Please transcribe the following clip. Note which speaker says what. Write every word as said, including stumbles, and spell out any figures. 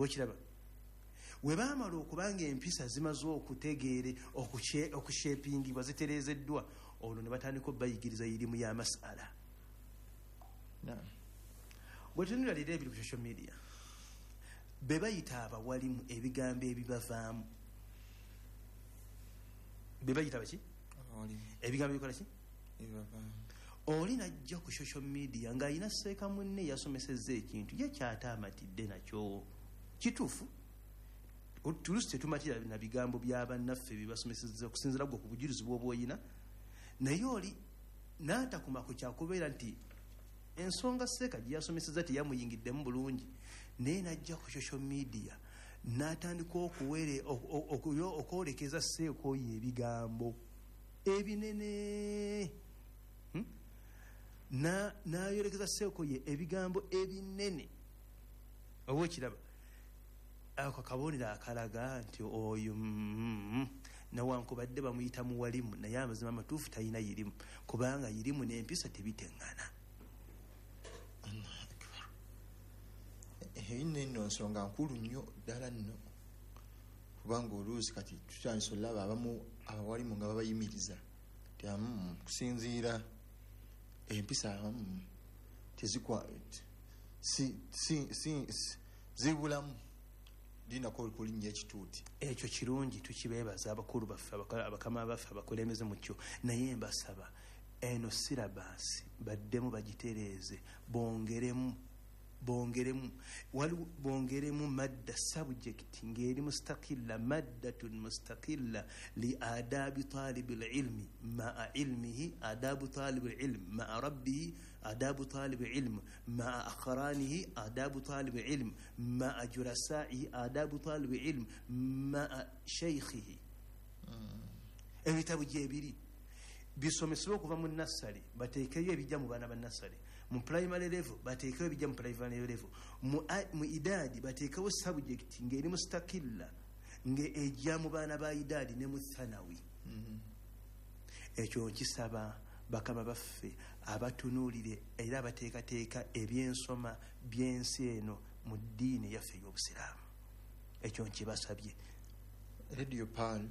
Speaker 1: wekiraba webamala okubanga empisa zimaze okutegeere okushepingibwa zitereezeddwa olwo ne batandika bayigiriza irimu ya masala bwe tunula leero ebiri ku social media be bayita abawalimu ebigambo ebibavaamu be bayita baki ebigambo ebikola ki oli najja ku social media ng'alina seeka munne yasomesezza ekintu ye kyataamatidde nakyo kituufu tulusi tetumatira na bigambo by'abannaffe bibasomesezza okusinziira gwe ku bujulizi bw'oba oyina naye oli n'atakuma ku kyakubeera nti ensonga seeka gye yasomesezza teyamuyingiddemu bulungi naye najja ku social media n'atandika okuwere okwolekeza seeka oyo ebigambo ebinene n'ayolekeza seeka oyo ebigambo ebinene oba okiraba ako kabonero akalaga nti oyo nawankubadde bamuyita muwalimu naye amazima amatuufu talina yirimu kubanga yirimu n'empisa tebiteŋŋana
Speaker 2: nno nsonga nkulu nnyo ddala nno kubanga oluusi kati tutandise olaba abamu abawalimu nga babayimiriza ti amu kusinziira empisa amu tezikwa zibulamu dinako kulinnya ekituuti
Speaker 1: ekyo kirungi tukibeebaza abakulu baffe abakama baffe abakulembeze mu kyo naye mbasaba eno sirabansi baddemu bagitereeze bongeremu bongeremu wali bongeremu madda subject ngeri mustaqilla maddatun mustaqilla li adabi talibil ilmi ma'a ilmihi adabu talibil ilm ma'a rabbihi adabu talibil ilm ma'a aqranihi adabu talibil ilm ma'a jurasa'i adabu talibil ilm ma'a shaykhihi ebitabu jebiri bisomesebwa okuva mu nasali bateekeyo ebijja mu baana ba nasali mu primary level bateekeyo ebijja mu primary level mu, mu idadi bateekeyo subject ngeri mustakilla nge ejja mu baana ba idadi ne mu thanawi ekyo nkisaba bakama baffe abatunuulire era abateekateeka ebyensoma byensi eno mu ddiini yaffe ey'obusiraamu ekyo nkibasabye
Speaker 2: Radio Pan